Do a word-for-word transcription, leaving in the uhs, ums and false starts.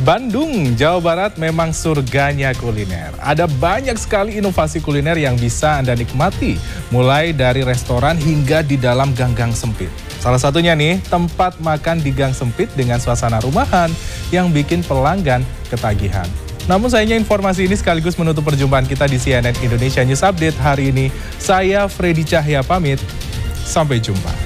Bandung, Jawa Barat memang surganya kuliner. Ada banyak sekali inovasi kuliner yang bisa Anda nikmati, mulai dari restoran hingga di dalam gang-gang sempit. Salah satunya nih, tempat makan di gang sempit dengan suasana rumahan yang bikin pelanggan ketagihan. Namun sayangnya informasi ini sekaligus menutup perjumpaan kita di C N N Indonesia News Update hari ini. Saya Freddy Cahya pamit, sampai jumpa.